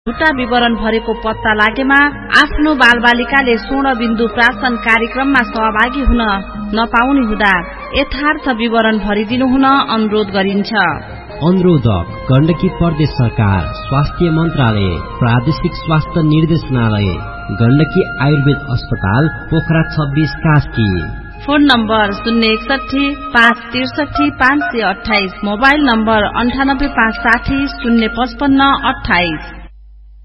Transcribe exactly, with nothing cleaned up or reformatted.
झुटा विवरण भरेको पत्ता लागेमा आफ्नो बालबालिकाले स्वर्ण बिन्दु प्राशन कार्यक्रममा सहभागी हुन नपाउने हुँदा यथार्थ विवरण भरिदिनु हुन अनुरोध गरिन्छ। अनुरोधक गण्डकी प्रदेश सरकार, स्वास्थ्य मन्त्रालय, प्रादेशिक स्वास्थ्य निर्देशनालय, गण्डकी आयुर्वेद अस्पताल, पोखरा छब्बीस कास्की। फोन नम्बर शून्य एकसठी पाँच त्रिसठी पाँच सय अठाइस, मोबाइल नम्बर अन्ठानब्बे पाँच साठी शून्य पचपन्न अठाइस।